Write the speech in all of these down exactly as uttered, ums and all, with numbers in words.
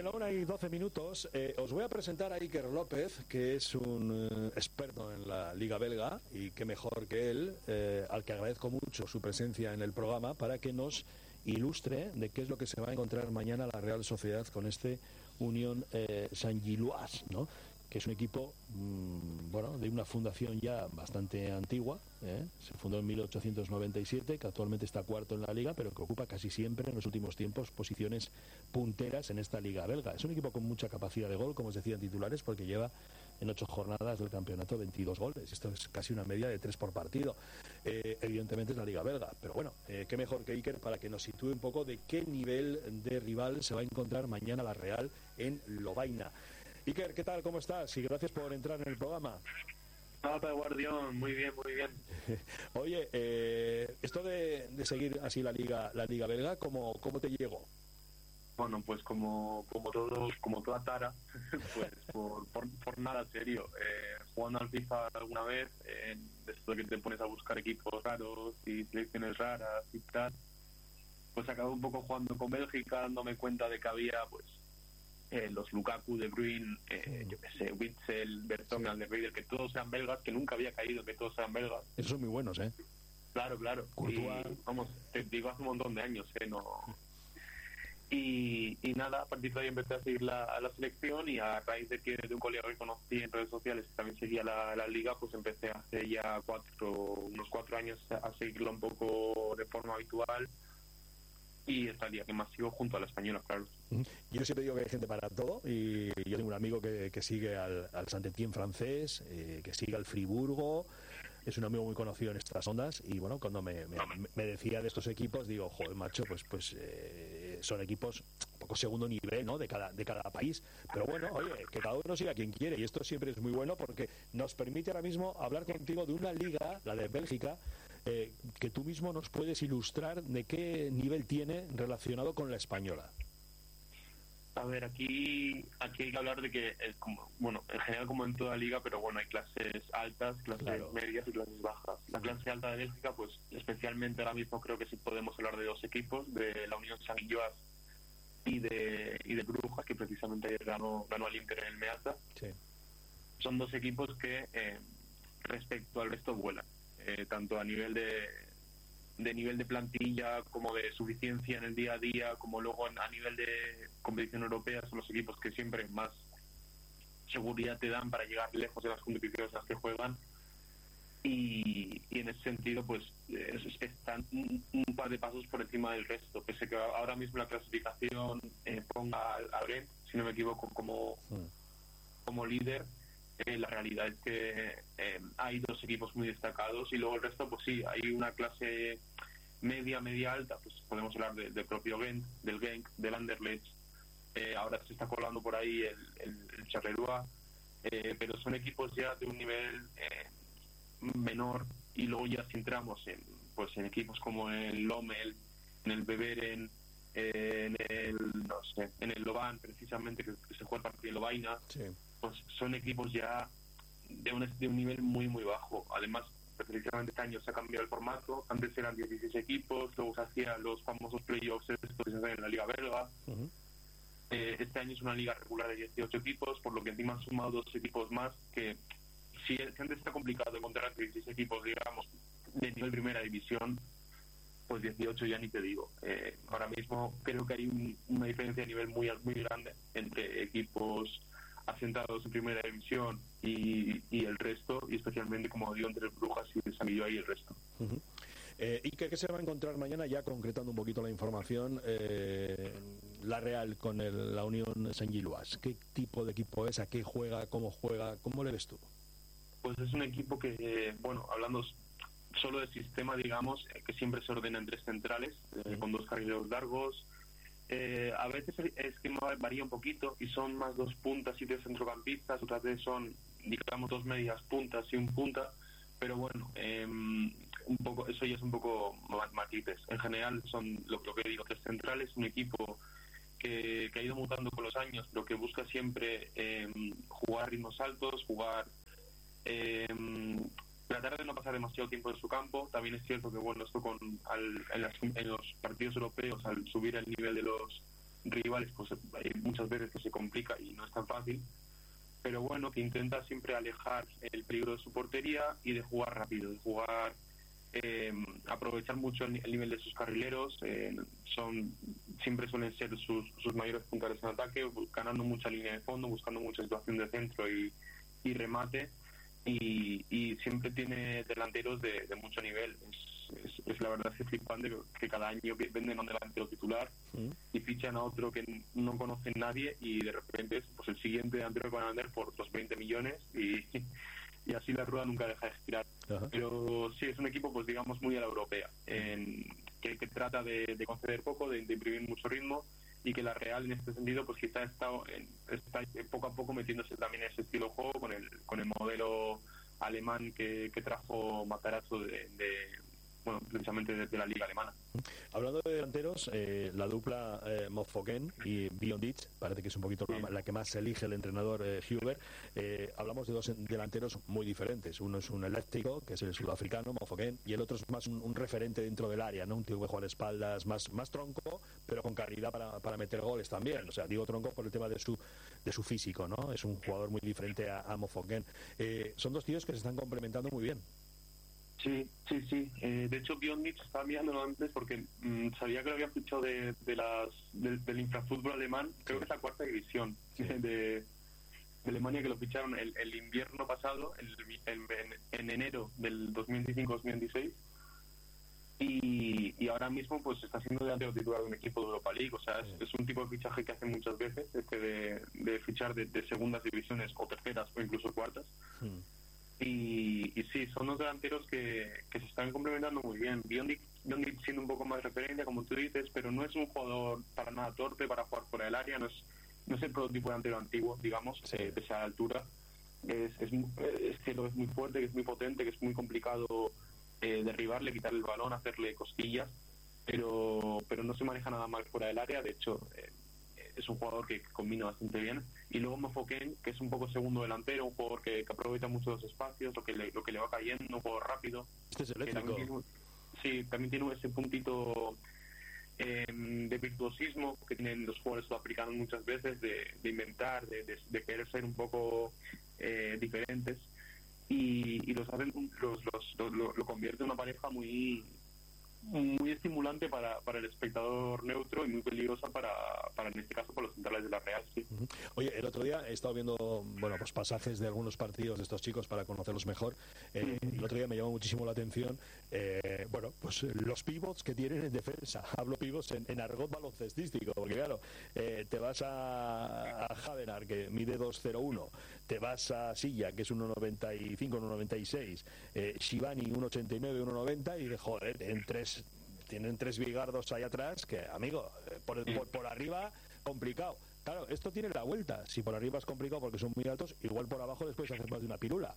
la una y doce minutos. Eh, os voy a presentar a Iker López, que es un eh, experto en la Liga Belga, y qué mejor que él, eh, al que agradezco mucho su presencia en el programa, para que nos ilustre de qué es lo que se va a encontrar mañana la Real Sociedad con este Unión eh, Saint-Gilloise, ¿no? Que es un equipo mmm, bueno, de una fundación ya bastante antigua, ¿eh? Se fundó en mil ochocientos noventa y siete, que actualmente está cuarto en la liga, pero que ocupa casi siempre en los últimos tiempos posiciones punteras en esta liga belga. Es un equipo con mucha capacidad de gol, como os decía en titulares, porque lleva en ocho jornadas del campeonato veintidós goles. Esto es casi una media de tres por partido. Eh, evidentemente es la liga belga, pero bueno, eh, qué mejor que Iker para que nos sitúe un poco de qué nivel de rival se va a encontrar mañana la Real en Lovaina. Iker, ¿qué tal? ¿Cómo estás? Y gracias por entrar en el programa. Hola, Guardión, muy bien, muy bien. Oye, eh, esto de, de seguir así la liga la liga belga, ¿cómo, cómo te llegó? Bueno, pues como como todos, como toda tara, pues por, por, por nada serio. Eh, jugando al FIFA alguna vez, eh, después de que te pones a buscar equipos raros y selecciones raras y tal, pues acabo un poco jugando con Bélgica, dándome cuenta de que había, pues, Eh, los Lukaku, De Bruyne, eh, yo qué sé, Witzel, Vertonghen, sí. Alderweireld, que todos sean belgas, que nunca había caído que todos sean belgas. Esos son muy buenos, ¿eh? Claro, claro. Courtois. Y, vamos, te digo hace un montón de años, ¿eh? No... Y, y nada, a partir de ahí empecé a seguir la, a la selección, y a raíz de que de un colega que conocí en redes sociales que también seguía la, la liga, pues empecé hace ya cuatro, unos cuatro años a seguirlo un poco de forma habitual. Y esta liga que más sigo junto a la española, claro. Yo siempre digo que hay gente para todo, y yo tengo un amigo que, que sigue al, al Saint-Étienne francés, eh, que sigue al Friburgo, es un amigo muy conocido en estas ondas, y bueno, cuando me, me, me decía de estos equipos, digo, joder, macho, pues pues eh, son equipos un poco segundo nivel, ¿no?, de cada, de cada país, pero bueno, oye, que cada uno siga quien quiere, y esto siempre es muy bueno porque nos permite ahora mismo hablar contigo de una liga, la de Bélgica, Eh, que tú mismo nos puedes ilustrar de qué nivel tiene relacionado con la española. A ver, aquí aquí hay que hablar de que es como, bueno, en general como en toda liga, pero bueno, hay clases altas, clases claro. medias y clases bajas. La clase alta de Bélgica, pues especialmente ahora mismo creo que sí podemos hablar de dos equipos, de la Unión Saint-Gilloise y de y de Brujas, que precisamente ayer ganó ganó al Inter en el Meazza. Sí. Son dos equipos que eh, respecto al resto vuelan. Eh, tanto a nivel de, de nivel de plantilla como de suficiencia en el día a día, como luego en, a nivel de competición europea, son los equipos que siempre más seguridad te dan para llegar lejos de las competiciones en las que juegan, y, y en ese sentido pues es, están un, un par de pasos por encima del resto, pese que ahora mismo la clasificación eh, ponga al, al Gent, si no me equivoco, como, sí. como líder. Eh, la realidad es que eh, hay dos equipos muy destacados, y luego el resto, pues sí, hay una clase media, media alta, pues podemos hablar de, del propio Gent, del Genk, del Anderlecht, eh, ahora se está colando por ahí el, el, el Charleroi, eh, pero son equipos ya de un nivel eh, menor, y luego ya si entramos en, pues en equipos como el Lommel, en el Beveren, eh, en el, no sé, en el Louvain, precisamente, que, que se juega el partido de Lovaina, sí. Pues son equipos ya de un, de un nivel muy muy bajo. Además, precisamente este año se ha cambiado el formato. Antes eran dieciséis equipos, luego se hacían los famosos playoffs estos en la liga belga. Uh-huh. eh, este año es una liga regular de dieciocho equipos, por lo que encima han sumado dos equipos más, que si, si antes está complicado encontrar dieciséis equipos, digamos, de nivel primera división, pues dieciocho ya ni te digo. Eh, ahora mismo creo que hay un, una diferencia de nivel muy muy grande entre equipos asentados en primera división y, y el resto, y especialmente, como digo, entre Brujas y San Guillo y el resto. Uh-huh. eh, ¿Y qué, qué se va a encontrar mañana, ya concretando un poquito la información, eh, la Real con el, la Unión Saint-Gilloise? ¿Qué tipo de equipo es? ¿A qué juega? ¿Cómo juega? ¿Cómo le ves tú? Pues es un equipo que, eh, bueno, hablando solo de sistema, digamos, eh, que siempre se ordena en tres centrales, eh, uh-huh. con dos carrileros largos. Eh, a veces el esquema varía un poquito y son más dos puntas y tres centrocampistas, otras veces son, digamos, dos medias puntas y un punta, pero bueno, eh, un poco eso ya es un poco matices. En general son lo, lo que digo, tres centrales, un equipo que, que ha ido mutando con los años, pero que busca siempre eh, jugar ritmos altos, jugar eh, tratar de no pasar demasiado tiempo en su campo. También es cierto que, bueno, esto con al, en, las, en los partidos europeos, al subir el nivel de los rivales, pues hay muchas veces que se complica y no es tan fácil, pero bueno, que intenta siempre alejar el peligro de su portería y de jugar rápido, de jugar, eh, aprovechar mucho el, el nivel de sus carrileros, eh, son siempre suelen ser sus, sus mayores puntales en ataque, ganando mucha línea de fondo, buscando mucha situación de centro y, y remate, y, y siempre tiene delanteros de, de mucho nivel. Es, es, es la verdad es flipante que, que cada año venden a un delantero titular ¿Mm? y fichan a otro que no conocen nadie y de repente es pues el siguiente delantero que van a vender por los veinte millones y, y así la rueda nunca deja de girar. Ajá. Pero sí, es un equipo pues digamos muy a la europea, en, que, que trata de, de conceder poco, de, de imprimir mucho ritmo, y que la Real en este sentido pues quizá está, en, está poco a poco metiéndose también en ese estilo de juego con el con el modelo alemán que, que trajo Matarazzo de, de bueno precisamente desde de la liga alemana. Hablando de delanteros, eh, la dupla eh, Mofoken y Biondic parece que es un poquito sí. la, la que más elige el entrenador eh, Huber. Eh, hablamos de dos delanteros muy diferentes. Uno es un eléctrico, que es el sudafricano, Mofoken, y el otro es más un, un referente dentro del área, ¿no? Un tío que juega de espaldas, más, más tronco, pero con calidad para, para meter goles también. O sea, digo tronco por el tema de su de su físico, ¿no? Es un jugador muy diferente a, a Mofoken. Eh, son dos tíos que se están complementando muy bien. Sí, sí, sí. Eh, de hecho, Biondic estaba mirándolo antes porque mmm, sabía que lo habían fichado de, de las de, del infrafútbol alemán. Creo que es la cuarta división sí. de, de Alemania, que lo ficharon el, el invierno pasado, el, en, en, en enero del dos mil veinticinco dos mil veintiséis. Y, y ahora mismo pues está siendo delantero titular de un equipo de Europa League. O sea, es, es un tipo de fichaje que hacen muchas veces, este de, de fichar de, de segundas divisiones o terceras o incluso cuartas. Sí. Y, y sí, son dos delanteros que, que se están complementando muy bien. Biondic, Biondic siendo un poco más referencia, como tú dices, pero no es un jugador para nada torpe para jugar fuera del área, no es, no es el prototipo delantero antiguo, digamos, sí. eh, pese a la altura. Es, es, es cierto que es muy fuerte, que es muy potente, que es muy complicado eh, derribarle, quitarle el balón, hacerle cosquillas, pero, pero no se maneja nada mal fuera del área. De hecho, eh, es un jugador que combina bastante bien. Y luego Mofoken, que es un poco segundo delantero, un jugador que, que aprovecha mucho los espacios, lo que le, lo que le va cayendo, un jugador rápido. Este es eléctrico. También tiene, sí, también tiene ese puntito eh, de virtuosismo que tienen los jugadores sudafricanos muchas veces, de, de inventar, de, de, de querer ser un poco eh, diferentes. Y, y los hacen, los, los, los, lo, lo convierte en una pareja muy muy estimulante para, para el espectador neutro y muy peligrosa para, para en este caso para los centrales de la Real. Sí. Uh-huh. Oye, el otro día he estado viendo bueno pues pasajes de algunos partidos de estos chicos para conocerlos mejor. Eh, uh-huh. Y el otro día me llamó muchísimo la atención eh, bueno pues los pivots que tienen en defensa. Hablo pivots en, en argot baloncestístico, porque claro, eh, te vas a, a Javenar, que mide dos cero uno, te vas a Silla, que es uno noventa y cinco, uno noventa y seis, eh, Shivani uno ochenta y nueve, uno noventa, y de joder, en tres tienen tres bigardos ahí atrás que, amigo, por, por, por arriba complicado. Claro, esto tiene la vuelta. Si por arriba es complicado porque son muy altos, igual por abajo después hacer más de una pirula.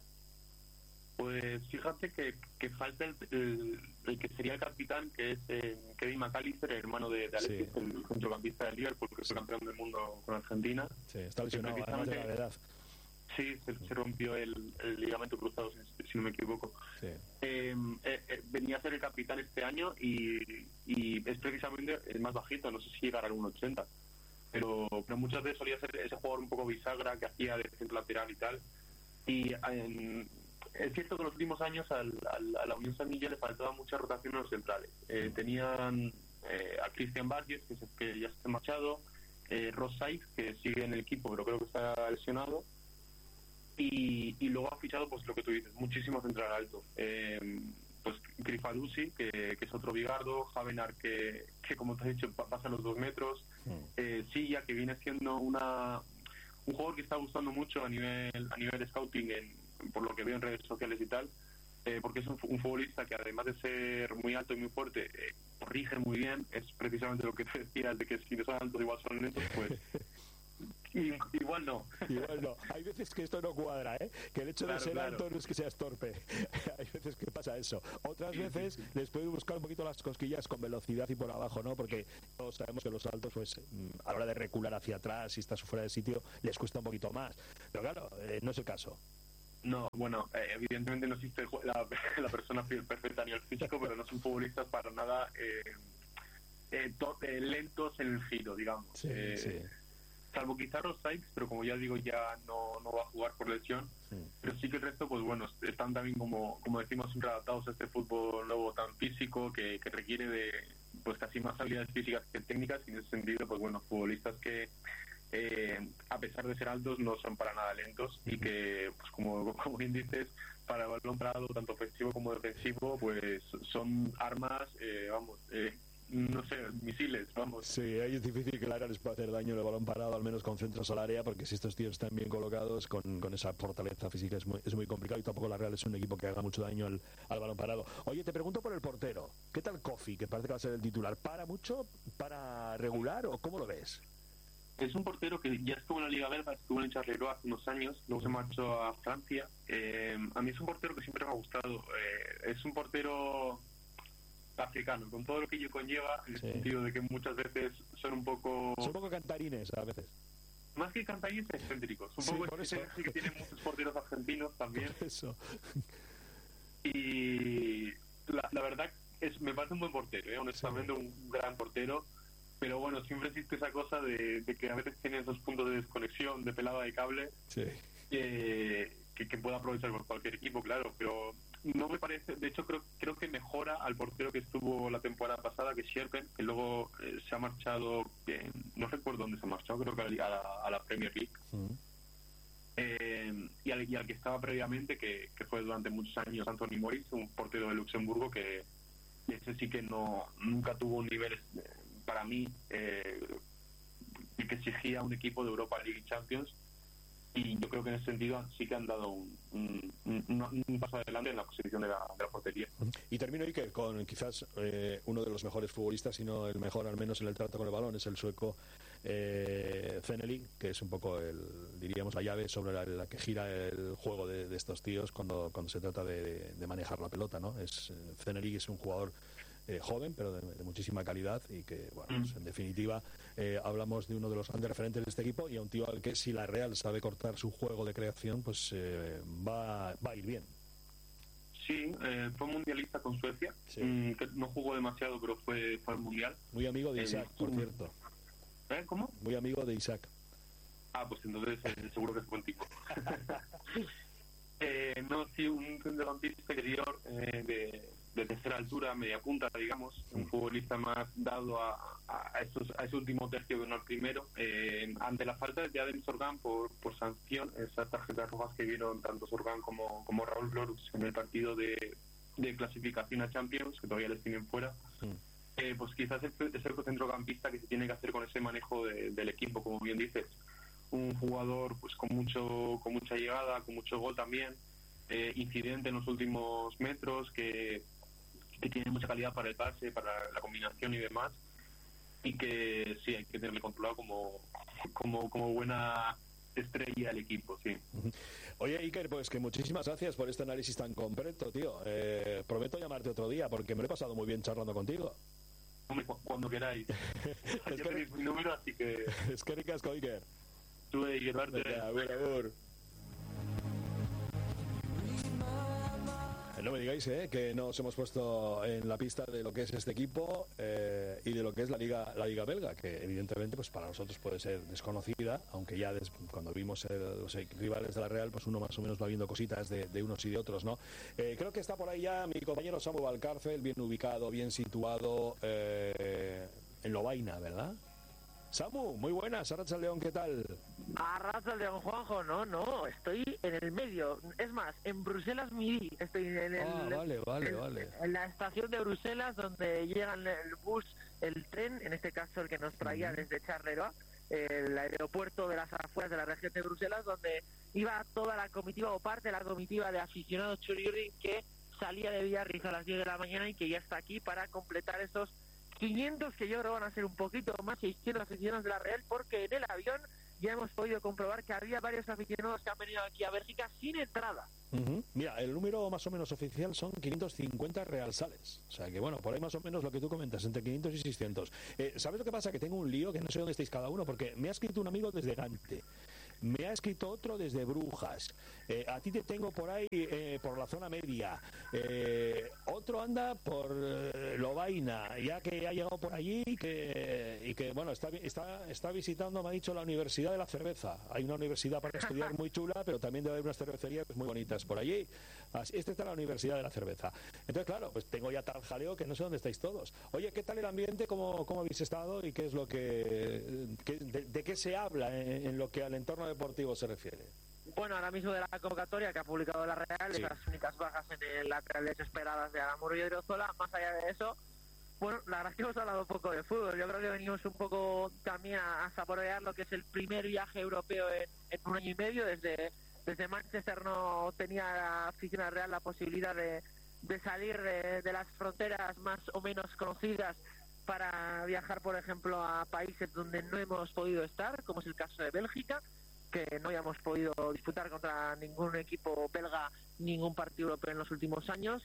Pues fíjate que, que falta el, el, el que sería el capitán, que es eh, Kevin McAllister, el hermano de, de Alexis, sí. el centrocampista del Liverpool, que es campeón del mundo con Argentina. Sí, está lesionado, además de la edad. Sí, se, se rompió el, el ligamento cruzado, si, si no me equivoco. Sí. Eh, eh, eh, venía a ser el capitán este año y, y es precisamente el más bajito, no sé si llegará al uno ochenta, pero, pero muchas veces solía ser ese jugador un poco bisagra que hacía de centro lateral y tal. Y eh, es cierto que en los últimos años al, al, a la Unión San Miguel le faltaba mucha rotación en los centrales. Eh, tenían eh, a Cristian Barges, que, se, que ya se ha marchado, eh, Ross Saiz, que sigue en el equipo, pero creo que está lesionado. Y, y luego ha fichado, pues lo que tú dices, muchísimo central alto. Eh, pues Grifadusi, que, que es otro bigardo, Javenar, que, que como te has dicho, pasa los dos metros, mm. eh, Silla, que viene siendo una un jugador que está gustando mucho a nivel a nivel de scouting, en, por lo que veo en redes sociales y tal, eh, porque es un, un futbolista que además de ser muy alto y muy fuerte, eh, corrige muy bien. Es precisamente lo que te decías, de que si no son altos igual son lentos, pues... Y, igual no. Igual no. Hay veces que esto no cuadra, ¿eh? Que el hecho claro, de ser claro. alto no es que seas torpe. Hay veces que pasa eso. Otras sí, veces sí, sí. les puedes buscar un poquito las cosquillas con velocidad y por abajo, ¿no? Porque todos sabemos que los altos, pues a la hora de recular hacia atrás, si estás fuera del sitio, les cuesta un poquito más. Pero claro, eh, no es el caso. No, bueno, eh, evidentemente no existe la, la persona perfecta a nivel físico, pero no son futbolistas para nada... Eh, eh, to, eh, lentos en el giro, digamos. Sí, eh, sí. Salvo quizá los Sykes, pero como ya digo, ya no, no va a jugar por lesión. Sí. Pero sí que el resto, pues bueno, están también, como, como decimos, adaptados a este fútbol nuevo tan físico que, que requiere de pues casi más habilidades físicas que técnicas, y en ese sentido, pues bueno, futbolistas que eh, a pesar de ser altos no son para nada lentos, y que, pues como, como bien dices, para el balón parado, tanto ofensivo como defensivo, pues son armas, eh, vamos, eh, no sé, misiles, vamos. Sí, ahí es difícil que el área les pueda hacer daño en el balón parado, al menos con centros al área, porque si estos tíos están bien colocados, con, con esa fortaleza física es muy, es muy complicado, y tampoco la Real es un equipo que haga mucho daño al, al balón parado. Oye, te pregunto por el portero, ¿qué tal Kofi, que parece que va a ser el titular? ¿Para mucho? ¿Para regular? ¿O cómo lo ves? Es un portero que ya estuvo en la Liga Belga, estuvo en Charleroi hace unos años, luego se marchó a Francia. Eh, a mí es un portero que siempre me ha gustado. Eh, es un portero africano, con todo lo que ello conlleva, en sí. el sentido de que muchas veces son un poco... Son un poco cantarines a veces. Más que cantarines, excéntricos. Un sí, poco por eso. que tienen muchos porteros argentinos también. Por eso. Y la, la verdad, es me parece un buen portero, ¿eh? honestamente, sí. un gran portero. Pero bueno, siempre existe esa cosa de, de que a veces tiene esos puntos de desconexión, de pelada de cable, sí. eh, que, que puede aprovechar por cualquier equipo, claro, pero no me parece, de hecho creo creo que mejora al portero que estuvo la temporada pasada, que es Scherpen, que luego eh, se ha marchado, eh, no recuerdo dónde se ha marchado, creo que a la, a la Premier League, mm. eh, y, al, y al que estaba previamente, que, que fue durante muchos años Anthony Morris, un portero de Luxemburgo, que ese sí que no nunca tuvo un nivel... Eh, para mí, eh, que exigía un equipo de Europa League Champions, y yo creo que en ese sentido sí que han dado un, un, un, un paso adelante en la posición de la, de la portería. Y termino, Iker, con quizás eh, uno de los mejores futbolistas, si no el mejor al menos en el trato con el balón, es el sueco eh, Zeneli, que es un poco el, diríamos, la llave sobre la, la que gira el juego de, de estos tíos cuando, cuando se trata de, de manejar la pelota, ¿no? Es Zeneli es un jugador Eh, joven, pero de, de muchísima calidad, y que, bueno, pues en definitiva eh, hablamos de uno de los grandes referentes de este equipo, y a un tío al que, si la Real sabe cortar su juego de creación, pues eh, va, va a ir bien. Sí, eh, fue mundialista con Suecia, sí. mm, que no jugó demasiado, pero fue, fue al mundial. Muy amigo de Isaac, eh, por cierto. ¿Eh? ¿Cómo? Muy amigo de Isaac. Ah, pues entonces eh, seguro que es buen tipo. eh, no, sí, un centrocampista exterior eh, de... de tercera altura, media punta, digamos, un futbolista más dado a, a, esos, a ese último tercio que no al primero, eh, ante la falta de Adem Sorgan por, por sanción, esas tarjetas rojas que vieron tanto Sorgan como, como Raúl Glorux en el partido de, de clasificación a Champions, que todavía les tienen fuera, sí. eh, pues quizás es el, es el centrocampista que se tiene que hacer con ese manejo de, del equipo, como bien dices, un jugador pues con mucho con mucha llegada, con mucho gol también, eh, incidente en los últimos metros, que que tiene mucha calidad para el pase, para la combinación y demás, y que sí, hay que tenerle controlado como, como, como buena estrella del equipo, sí. Oye, Iker, pues que muchísimas gracias por este análisis tan completo, tío. Eh, prometo llamarte otro día, porque me lo he pasado muy bien charlando contigo. Cuando queráis. Es ya que tenéis mi número, así que... Es que ricasco, Iker. Tú, Iker, Barte. Agur, agur. No me digáis eh, que nos hemos puesto en la pista de lo que es este equipo eh, y de lo que es la liga la liga belga, que evidentemente pues para nosotros puede ser desconocida, aunque ya des, cuando vimos el, los rivales de la Real, pues uno más o menos va viendo cositas de, de unos y de otros, ¿no? Eh, creo que está por ahí ya mi compañero Samu Valcárcel, bien ubicado, bien situado eh, en Lovaina, ¿verdad? Samu, muy buenas, Arratsaldeon, ¿qué tal? Arratsaldeon, Juanjo, no, no, estoy en el medio, es más, en Bruselas Midi, estoy en el, ah, vale, vale, en, vale. en la estación de Bruselas, donde llegan el bus, el tren, en este caso el que nos traía uh-huh. desde Charleroi, el aeropuerto de las afueras de la región de Bruselas, donde iba toda la comitiva o parte de la comitiva de aficionados Txuri-Urdin que salía de Biarritz a las diez de la mañana y que ya está aquí para completar esos quinientos, que yo creo van a ser un poquito más, seiscientos aficionados de la Real, porque en el avión ya hemos podido comprobar que había varios aficionados que han venido aquí a Bélgica sin entrada. Uh-huh. Mira, el número más o menos oficial son quinientos cincuenta realsales, o sea que bueno, por ahí más o menos lo que tú comentas, entre quinientos y seiscientos. Eh, ¿Sabes lo que pasa? Que tengo un lío que no sé dónde estáis cada uno, porque me ha escrito un amigo desde Gante. Me ha escrito otro desde Brujas. Eh, a ti te tengo por ahí, eh, por la zona media. Eh, otro anda por eh, Lovaina, ya que ha llegado por allí y que, y que bueno, está, está, está visitando, me ha dicho, la Universidad de la Cerveza. Hay una universidad para estudiar muy chula, pero también debe haber unas cervecerías muy bonitas por allí. Así, este está en la Universidad de la Cerveza. Entonces, claro, pues tengo ya tal jaleo que no sé dónde estáis todos. Oye, ¿qué tal el ambiente? ¿Cómo, cómo habéis estado? ¿Y qué es lo que, que de, de qué se habla en, en lo que al entorno deportivo se refiere? Bueno, ahora mismo de la convocatoria que ha publicado la Real, sí. Las únicas bajas en el lateral desesperadas de Aramuro y Odriozola. Más allá de eso, bueno, la verdad es que hemos hablado un poco de fútbol. Yo creo que venimos un poco también a, a saborear lo que es el primer viaje europeo en, en un año y medio. Desde, desde Manchester no tenía la afición real la posibilidad de, de salir de, de las fronteras más o menos conocidas para viajar, por ejemplo, a países donde no hemos podido estar, como es el caso de Bélgica, que no habíamos podido disputar contra ningún equipo belga ningún partido europeo en los últimos años.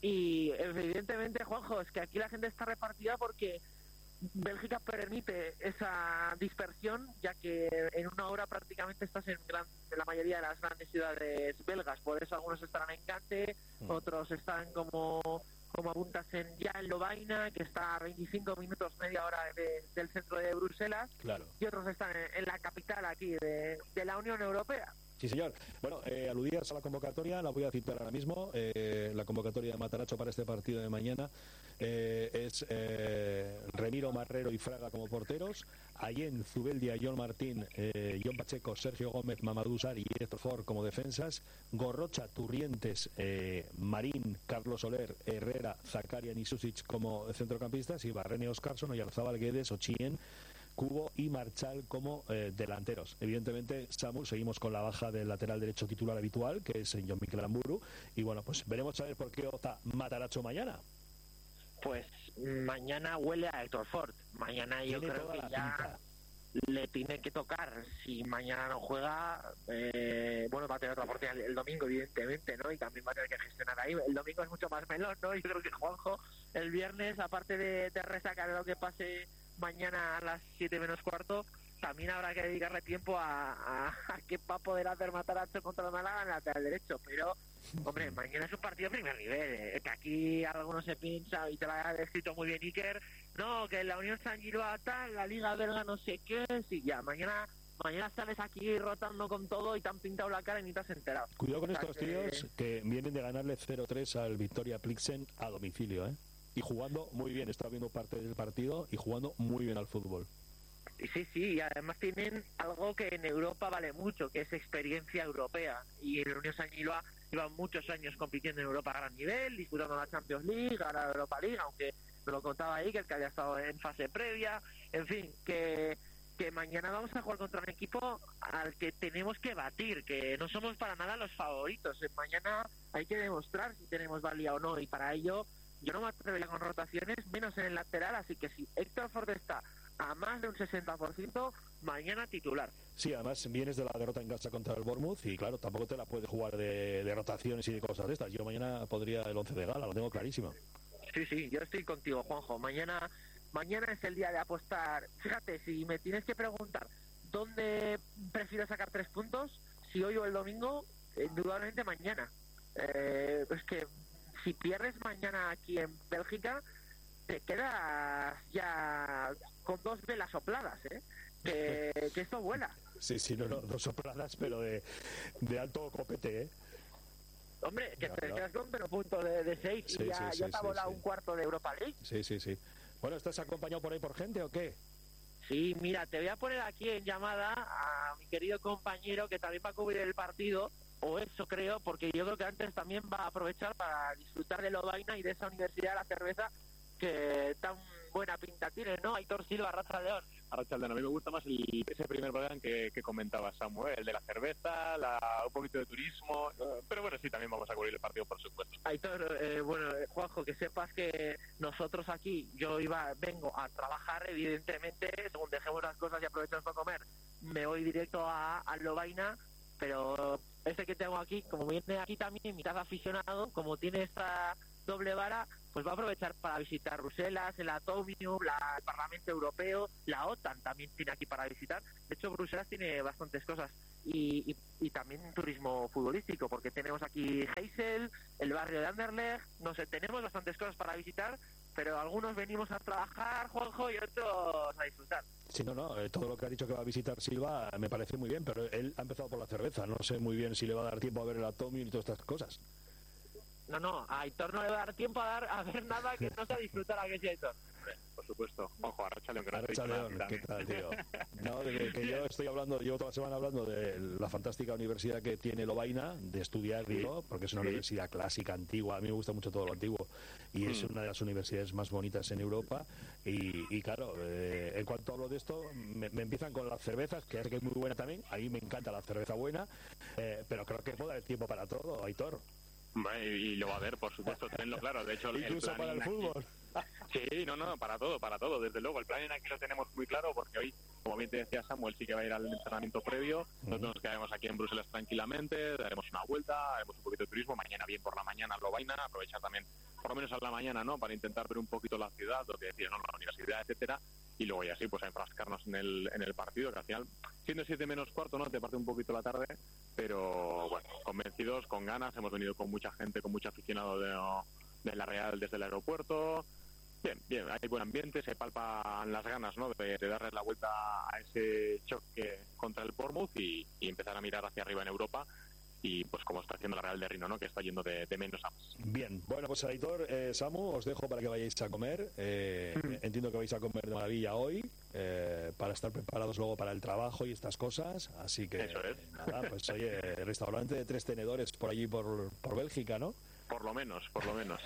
Y evidentemente, Juanjo, es que aquí la gente está repartida porque Bélgica permite esa dispersión, ya que en una hora prácticamente estás en, gran, en la mayoría de las grandes ciudades belgas. Por eso algunos estarán en Gante, mm. otros están como como apuntas en ya en Lovaina, que está a veinticinco minutos, media hora de, del centro de Bruselas, claro. Y otros están en, en la capital aquí de, de la Unión Europea. Sí, señor. Bueno, eh, aludías a la convocatoria, la voy a citar ahora mismo. Eh, la convocatoria de Matarazzo para este partido de mañana eh, es eh, Remiro, Marrero y Fraga como porteros, Allén, Zubeldia, John Martín, eh, John Pacheco, Sergio Gómez, Mamadou Sarri y Héctor Ford como defensas, Gorrocha, Turrientes, eh, Marín, Carlos Soler, Herrera, Zakarian y Susic como centrocampistas, y Barrene, Oscarson, Oyarzabal, Guedes, Ochien, Cubo y Marchal como eh, delanteros. Evidentemente, Samu, seguimos con la baja del lateral derecho titular habitual, que es John Mikel Aramburu, y bueno, pues veremos a ver por qué opta Matarazzo mañana. Pues mañana huele a Héctor Ford. Mañana yo Tiene creo que ya pinta. Le tiene que tocar. Si mañana no juega, eh, bueno, va a tener otra oportunidad el domingo, evidentemente, ¿no? Y también va a tener que gestionar ahí. El domingo es mucho más melón, ¿no? Yo creo que Juanjo, el viernes, aparte de, de resacar lo que pase mañana a las siete menos cuarto, también habrá que dedicarle tiempo a, a, a qué va a poder hacer Matarazzo contra el Málaga en el lateral derecho. Pero, hombre, mañana es un partido de primer nivel, eh, que aquí algunos se piensa, y te lo ha descrito muy bien Iker, no, que la Unión San Giroa tal, la Liga Belga no sé qué, sí, ya, mañana mañana sales aquí rotando con todo y te han pintado la cara y ni te has enterado. Cuidado con o sea, estos que... tíos que vienen de ganarle cero tres al Victoria Plzen a domicilio, ¿eh? Y jugando muy bien, está viendo parte del partido y jugando muy bien al fútbol. Sí, sí, y además tienen algo que en Europa vale mucho, que es experiencia europea. Y el Unión San Giloa lleva muchos años compitiendo en Europa a gran nivel, disputando la Champions League, a la Europa League, aunque me lo contaba ahí, que el que había estado en fase previa. En fin, que, que mañana vamos a jugar contra un equipo al que tenemos que batir, que no somos para nada los favoritos. Mañana hay que demostrar si tenemos valía o no, y para ello yo no me atrevería con rotaciones, menos en el lateral, así que si Héctor Ford está a más de un sesenta por ciento, mañana titular. Sí, además vienes de la derrota en casa contra el Bournemouth y claro, tampoco te la puedes jugar de, de rotaciones y de cosas de estas. Yo mañana podría el once de gala, lo tengo clarísimo. Sí, sí, yo estoy contigo, Juanjo. Mañana mañana es el día de apostar. Fíjate, si me tienes que preguntar dónde prefiero sacar tres puntos, si hoy o el domingo, indudablemente mañana. Eh, es que si pierdes mañana aquí en Bélgica, te quedas ya con dos velas sopladas, ¿eh? Que, que esto vuela. Sí, sí, no, no, dos sopladas, pero de, de alto copete, ¿eh? Hombre, que no, te no. quedas con pero punto de, de seis sí, y ya, sí, ya sí, te ha sí, volado sí. un cuarto de Europa League. Sí, sí, sí. Bueno, ¿estás acompañado por ahí por gente o qué? Sí, mira, te voy a poner aquí en llamada a mi querido compañero que también va a cubrir el partido, o eso creo, porque yo creo que antes también va a aprovechar para disfrutar de Lovaina y de esa Universidad de la Cerveza que tan buena pinta tiene, ¿no? Aitor Silva, Racha León. Arrachaldeón, a mí me gusta más el, ese primer plan que, que comentaba Samuel, el de la cerveza, la, un poquito de turismo, pero bueno, sí, también vamos a cubrir el partido, por supuesto. Aitor, eh, bueno, eh, Juanjo, que sepas que nosotros aquí, yo iba, vengo a trabajar, evidentemente, según dejemos las cosas y aprovechamos para comer, me voy directo a, a Lovaina, pero este que tengo aquí, como viene aquí también mitad aficionado, como tiene esta doble vara, pues va a aprovechar para visitar Bruselas, el Atomium, la, el Parlamento Europeo, la OTAN también tiene aquí para visitar. De hecho, Bruselas tiene bastantes cosas. y, y, y también turismo futbolístico, porque tenemos aquí Heysel, el barrio de Anderlecht, no sé, tenemos bastantes cosas para visitar, pero algunos venimos a trabajar, Juanjo, y otros a disfrutar. Sí, no, no, eh, todo lo que ha dicho que va a visitar Silva me parece muy bien, pero él ha empezado por la cerveza, no sé muy bien si le va a dar tiempo a ver el Atomium y todas estas cosas. No, no, a Aitor no le va a dar tiempo a, dar, a ver nada que no sea disfrutar, ¿a que sí, Aitor? Por supuesto. Ojo, Arracha León, que no Arracha León, ¿qué tal, tío? No, de que yo estoy hablando, llevo toda la semana hablando de la fantástica universidad que tiene Lovaina, de estudiar, sí, digo, porque es una sí. universidad clásica, antigua, a mí me gusta mucho todo lo antiguo, y mm. es una de las universidades más bonitas en Europa, y, y claro, eh, en cuanto hablo de esto, me, me empiezan con las cervezas, que es que es muy buena también, a mí me encanta la cerveza buena, eh, pero creo que puedo dar tiempo para todo, Aitor. Y, y lo va a haber, por supuesto, tenlo claro. De hecho, incluso el para el fútbol. Sí, no, no, para todo, para todo, desde luego. El plan aquí lo tenemos muy claro porque hoy, como bien te decía Samuel, sí que va a ir al entrenamiento previo. Nosotros nos quedaremos aquí en Bruselas tranquilamente, daremos una vuelta, haremos un poquito de turismo. Mañana bien por la mañana lo vaina, aprovechar también, por lo menos a la mañana, ¿no? Para intentar ver un poquito la ciudad, lo que decía, ¿no? La universidad, etcétera. Y luego ya sí, pues a enfrascarnos en el, en el partido, que al final, siendo siete menos cuarto, ¿no? Te parte un poquito la tarde, pero bueno, convencidos, con ganas, hemos venido con mucha gente, con mucho aficionado de, de la Real desde el aeropuerto. Bien, bien, hay buen ambiente, se palpan las ganas, ¿no? De, de darle la vuelta a ese choque contra el Bournemouth y, y empezar a mirar hacia arriba en Europa. Y pues como está haciendo la Real de Rino, ¿no? Que está yendo de, de menos a más. Bien, bueno, pues Aitor, eh, Samu, os dejo para que vayáis a comer. Eh, mm. Entiendo que vais a comer de maravilla hoy, eh, para estar preparados luego para el trabajo y estas cosas. Así que, eso es. Nada, pues oye, restaurante de tres tenedores por allí, por, por Bélgica, ¿no? Por lo menos, por lo menos.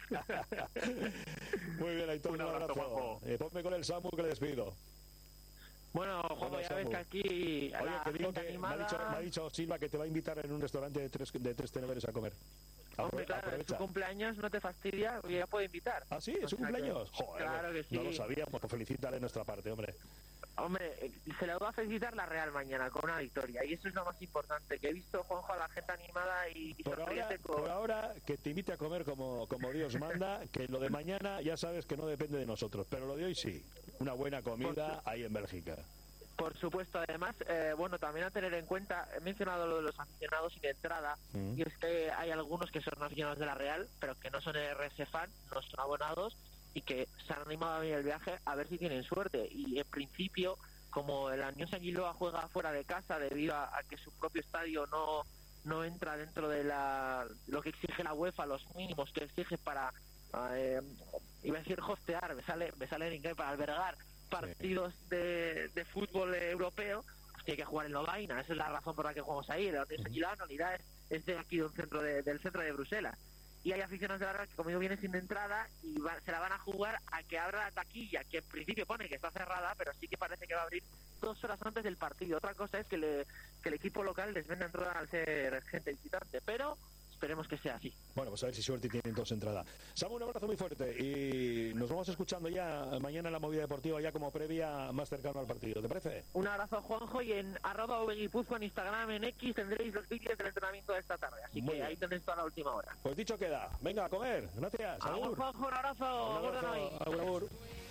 Muy bien, Aitor, un, un abrazo. abrazo. Eh, ponme con el Samu que le despido. Bueno, Juanjo, ya ves que aquí... Oye, te digo que animada... me, ha dicho, me ha dicho Silva que te va a invitar en un restaurante de tres, de tres tenedores a comer. Hombre, claro, aprovecha. En su cumpleaños no te fastidia, ya puede invitar. ¿Ah, sí? ¿Es su cumpleaños? Que, Joder, claro que sí. No lo sabía, pues felicítale de nuestra parte, hombre. Hombre, se le va a felicitar la Real mañana con una victoria, y eso es lo más importante, que he visto, Juanjo, a la gente animada y, y por, ahora, con... por ahora que te invite a comer como, como Dios manda, que lo de mañana ya sabes que no depende de nosotros, pero lo de hoy sí, una buena comida ahí en Bélgica. Por supuesto, además, eh, bueno, también a tener en cuenta, he mencionado lo de los aficionados sin entrada, mm. y es que hay algunos que son aficionados de la Real, pero que no son R S fan, no son abonados, y que se han animado a venir el viaje a ver si tienen suerte. Y en principio, como el Unión Saint-Gilloise juega fuera de casa debido a, a que su propio estadio no no entra dentro de la lo que exige la UEFA, los mínimos que exige para, eh, iba a decir hostear, me sale, me sale en inglés, para albergar partidos de, de fútbol europeo, pues tiene que jugar en Lovaina. Esa es la razón por la que jugamos ahí. La Unión Saint-Gilloise, en realidad, es, es de aquí, de un centro de, del centro de Bruselas. Y hay aficionados de la Real que, como digo, vienen sin entrada y va, se la van a jugar a que abra la taquilla, que en principio pone que está cerrada, pero sí que parece que va a abrir dos horas antes del partido. Otra cosa es que, le, que el equipo local les venda entrada al ser gente visitante, pero esperemos que sea así. Bueno, pues a ver si suerte y tienen dos entradas. Samu, un abrazo muy fuerte y nos vamos escuchando ya mañana en la movida deportiva, ya como previa más cercano al partido, ¿te parece? Un abrazo, Juanjo, y en arroba vguipuzco en Instagram, en X, tendréis los vídeos del entrenamiento de esta tarde, así muy que bien. Ahí tendréis toda la última hora. Pues dicho queda, venga a comer, gracias. Agur, Juanjo, un abrazo. Un abrazo. Agur, agur.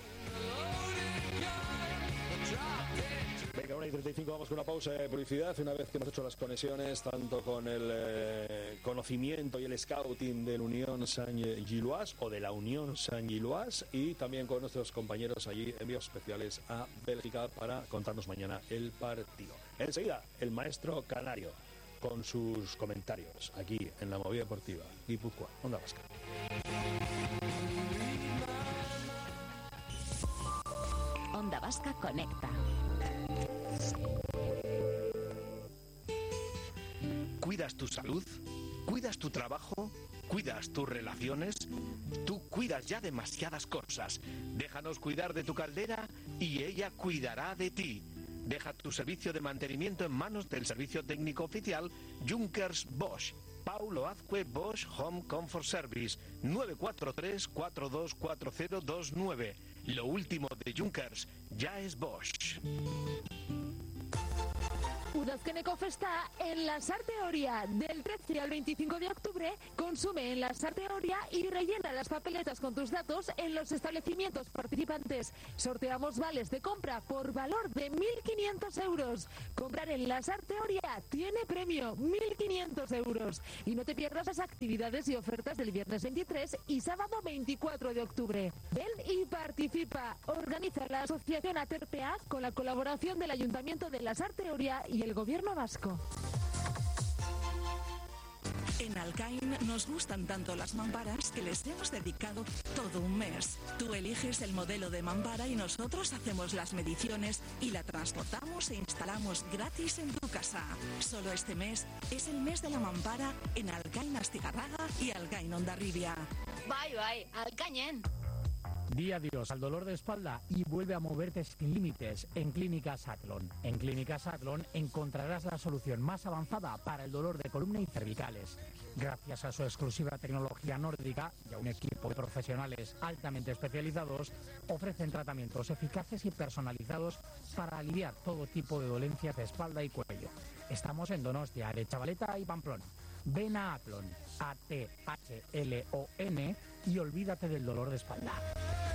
Venga, una y treinta y cinco, vamos con una pausa de publicidad. Una vez que hemos hecho las conexiones tanto con el eh, conocimiento y el scouting del Unión Saint-Gilloise o de la Unión Saint-Gilloise, y también con nuestros compañeros allí, envíos especiales a Bélgica para contarnos mañana el partido. Enseguida, el maestro canario con sus comentarios aquí en la movida deportiva Guipúzcoa, Onda Vasca. Onda Vasca conecta. ¿Cuidas tu salud? ¿Cuidas tu trabajo? ¿Cuidas tus relaciones? Tú cuidas ya demasiadas cosas. Déjanos cuidar de tu caldera y ella cuidará de ti. Deja tu servicio de mantenimiento en manos del servicio técnico oficial Junkers Bosch. Paulo Azcue Bosch Home Comfort Service, nueve cuatro tres, cuatro dos cuatro cero dos nueve. Lo último de Junkers ya es Bosch. Udazkeneko festa en la Sarteoria. Del trece al veinticinco de octubre, consume en la Sarteoria y rellena las papeletas con tus datos en los establecimientos participantes. Sorteamos vales de compra por valor de mil quinientos euros. Comprar en la Sarteoria tiene premio, mil quinientos euros. Y no te pierdas las actividades y ofertas del viernes veintitrés y sábado veinticuatro de octubre. Ven y participa. Organiza la Asociación Aterpea con la colaboración del Ayuntamiento de la Sarteoria y el Gobierno vasco. En Alcain nos gustan tanto las mamparas que les hemos dedicado todo un mes. Tú eliges el modelo de mampara y nosotros hacemos las mediciones y la transportamos e instalamos gratis en tu casa. Solo este mes es el mes de la mampara en Alcain Astigarraga y Alcain Hondarribia. Bye, bye, Alcañen. Di adiós al dolor de espalda y vuelve a moverte sin límites en Clínicas Atlon. En Clínicas Atlon encontrarás la solución más avanzada para el dolor de columna y cervicales. Gracias a su exclusiva tecnología nórdica y a un equipo de profesionales altamente especializados, ofrecen tratamientos eficaces y personalizados para aliviar todo tipo de dolencias de espalda y cuello. Estamos en Donostia, Aretxabaleta y Pamplona. Ven a Atlon, A T H L O N, y olvídate del dolor de espalda.